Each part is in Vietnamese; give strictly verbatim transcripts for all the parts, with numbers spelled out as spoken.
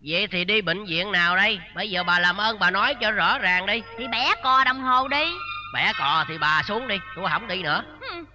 Vậy thì đi bệnh viện nào đây? Bây giờ bà làm ơn bà nói cho rõ ràng đi. Thì bẻ cò đồng hồ đi. Bẻ cò thì bà xuống đi, tôi không đi nữa.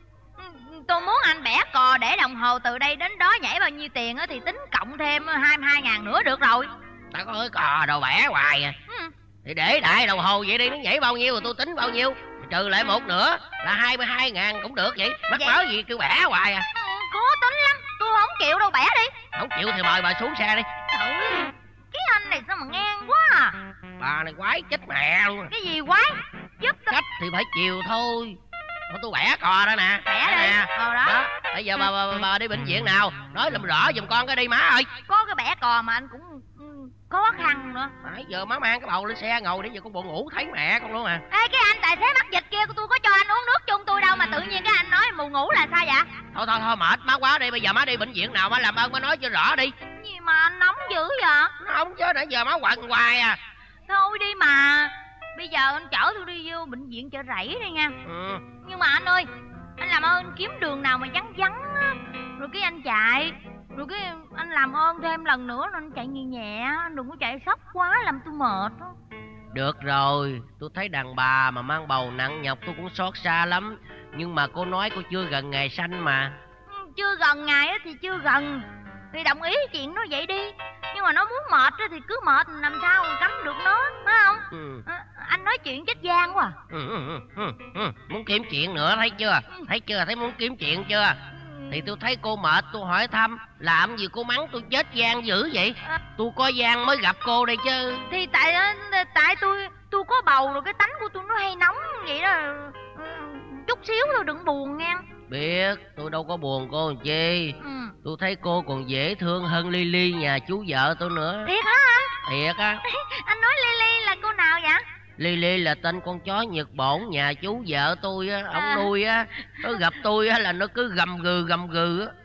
Tôi muốn anh bẻ cò để đồng hồ từ đây đến đó nhảy bao nhiêu tiền thì tính cộng thêm hai mươi hai ngàn nữa được rồi. Ta có cái cò đâu bẻ hoài à. Ừ. Thì để đại đồng hồ vậy đi, nó nhảy bao nhiêu rồi tôi tính bao nhiêu, trừ lại một nữa là hai mươi hai ngàn cũng được vậy. Mắc mớ gì kêu bẻ hoài à. Ừ, khó tính lắm, tôi không chịu đâu, bẻ đi. Không chịu thì mời bà xuống xe đi. Ừ, cái anh này sao mà ngang quá à. Bà này quái chết mẹ luôn. Cái gì quái? Giúp tôi. Cách thì phải chiều thôi. Thôi tôi bẻ cò đó nè. Bẻ đi. Nè. Ờ đó. Đó. Bây giờ bà, bà, bà, bà đi bệnh viện nào, nói làm rõ giùm con cái đi má ơi. Có cái bẻ cò mà anh cũng ừ, khó khăn nữa. Nãy giờ má mang cái bầu lên xe ngồi để giờ con buồn ngủ thấy mẹ con luôn à. Ê, cái anh tài xế mắc dịch kia, tôi có cho anh uống nước chung tôi đâu mà tự nhiên cái anh nói mù ngủ là sao vậy? Thôi thôi thôi mệt má quá đi, bây giờ má đi bệnh viện nào má làm ơn má nói cho rõ đi. Gì mà anh nóng dữ vậy? Nó không chứ nãy giờ má quằn hoài à. Thôi đi mà. Bây giờ anh chở tôi đi vô bệnh viện Chợ Rẫy đi nha. Ừ. Nhưng mà anh ơi, anh làm ơn kiếm đường nào mà vắng vắng á, rồi cái anh chạy. Rồi cái anh làm ơn thêm lần nữa anh chạy nhẹ nhẹ, anh đừng có chạy sốc quá làm tôi mệt á. Được rồi, tôi thấy đàn bà mà mang bầu nặng nhọc tôi cũng xót xa lắm. Nhưng mà cô nói cô chưa gần ngày sanh mà. Ừ, chưa gần ngày á thì chưa gần, thì đồng ý chuyện nó vậy đi. Nhưng mà nó muốn mệt á thì cứ mệt, làm sao mà cấm được nó, phải không? Ừ. À, anh nói chuyện chết gian quá à. Ừ, ừ, ừ, ừ. Muốn kiếm chuyện nữa thấy chưa? Thấy chưa? Thấy muốn kiếm chuyện chưa? Thì tôi thấy cô mệt tôi hỏi thăm. Làm gì cô mắng tôi chết gian dữ vậy? Tôi có gian mới gặp cô đây chứ. Thì tại tại tôi tôi có bầu rồi, cái tánh của tôi nó hay nóng vậy đó. Chút xíu thôi, đừng buồn nghe. Biết, tôi đâu có buồn cô làm chi. Ừ. Tôi thấy cô còn dễ thương hơn Lily nhà chú vợ tôi nữa. Thiệt hả anh? Thiệt á. Anh nói Lily là cô nào vậy? Lily là tên con chó Nhật Bổn nhà chú vợ tôi á, ông À. nuôi á. Nó gặp tôi á là nó cứ gầm gừ gầm gừ á.